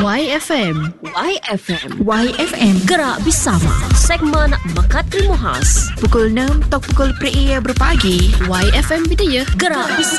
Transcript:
YFM. YFM. YFM. Gerak bersama. Segmen Bakat Ilmu Khas. Pukul 6 atau pukul 3 berpagi. YFM Bidaya. Gerak bersama.